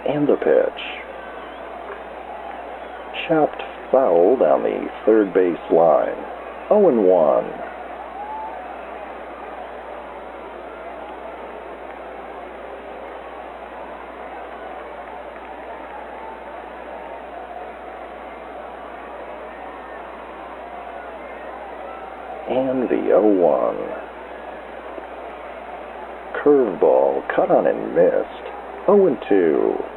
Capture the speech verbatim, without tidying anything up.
And the pitch. Chopped foul down the third base line. oh and one. And the oh one. Curveball cut on and missed. oh and two.